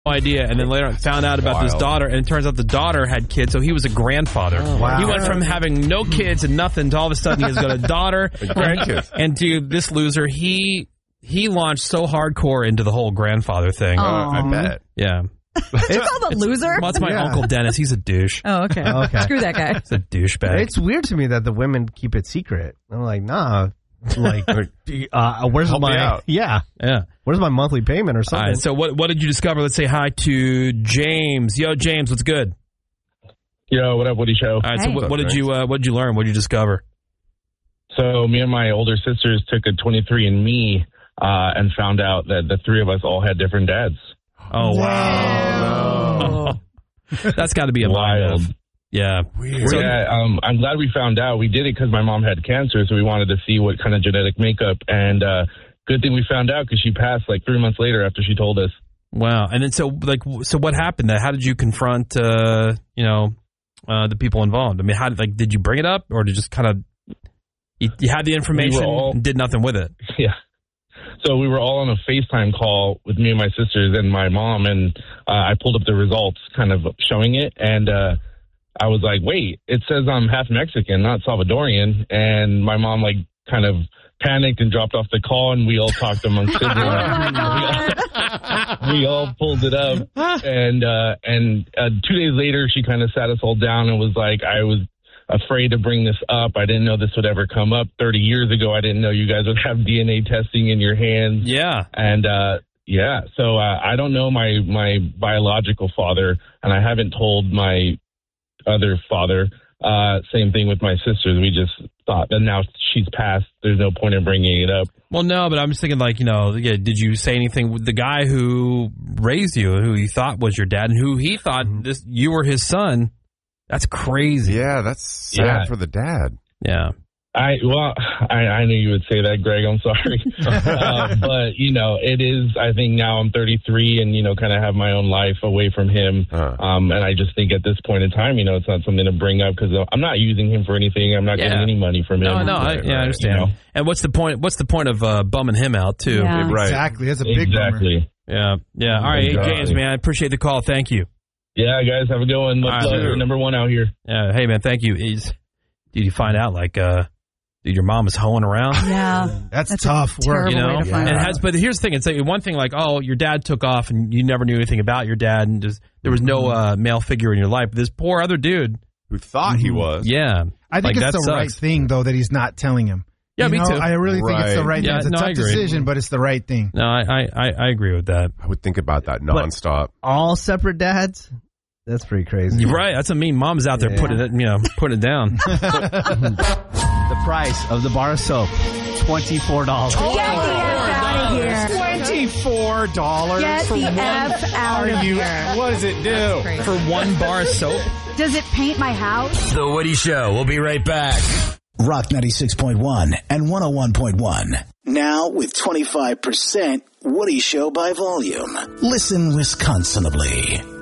idea, and then later on found out about this daughter, and it turns out the daughter had kids, so he was a grandfather. Wow. He went from having no kids and nothing to all of a sudden he's got a daughter. Grandkids. And dude, this loser, he launched so hardcore into the whole grandfather thing. I bet. Yeah. Did you call him a loser? Well, that's my Uncle Dennis. He's a douche. Oh, okay. Screw that guy. He's a douchebag. It's weird to me that the women keep it secret. I'm like, nah. Like, where's my where's my monthly payment or something? All right, so what did you discover? Let's say hi to James. Yo, James, what's good? Yo, what up, Woody Show? All right, so what did you learn? What did you discover? So me and my older sisters took a 23andMe and found out that the three of us all had different dads. Oh wow! That's got to be a wild. Yeah. Weird. So, I'm glad we found out. We did it because my mom had cancer, so we wanted to see what kind of genetic makeup. And good thing we found out because she passed like 3 months later after she told us. Wow. And then so what happened? How did you confront the people involved? I mean, did you bring it up, or did you just kind of you had the information and did nothing with it? Yeah. So we were all on a FaceTime call with me and my sisters and my mom, and I pulled up the results, kind of showing it, and I was like, wait, it says I'm half Mexican, not Salvadorian. And my mom kind of panicked and dropped off the call, and we all talked amongst siblings. We all pulled it up. And 2 days later, she kind of sat us all down and was like, I was afraid to bring this up. I didn't know this would ever come up. 30 years ago, I didn't know you guys would have DNA testing in your hands. Yeah. And so I don't know my biological father, and I haven't told my other father. Same thing with my sisters. We just thought that now she's passed, there's no point in bringing it up. Well, no, but I'm just thinking did you say anything with the guy who raised you, who you thought was your dad, and who he thought you were his son? That's crazy. Yeah, that's sad for the dad. Yeah. I knew you would say that, Greg. I'm sorry. But, it is, I think now I'm 33 and, kind of have my own life away from him. And I just think at this point in time, it's not something to bring up because I'm not using him for anything. I'm not getting any money from him. No, I understand. And what's the point of bumming him out, too? Yeah. Right. Exactly. That's a big bummer. Yeah. Yeah. All right. Hey, James, man, I appreciate the call. Thank you. Yeah, guys, have a good one. Much love. You're number one out here. Yeah. Hey, man, thank you. Did you find out, dude, your mom is hoeing around? Yeah. That's tough work. But here's the thing. It's one thing your dad took off and you never knew anything about your dad and there was no male figure in your life. This poor other dude who thought he was. Yeah. I think it's the right thing, though, that he's not telling him. Yeah, me too. I really think it's the right thing. It's a tough decision, but it's the right thing. No, I agree with that. I would think about that nonstop. All separate dads? That's pretty crazy. You're right. That's what I mean. Mom's out there putting it down. The price of the bar of soap, $24. Get the F out of here. $24 Get for the one. F out of here. What does it do? For one bar of soap? Does it paint my house? The Woody Show. We'll be right back. Rock 96.1 and 101.1. Now with 25% Woody Show by volume. Listen Wisconsinably.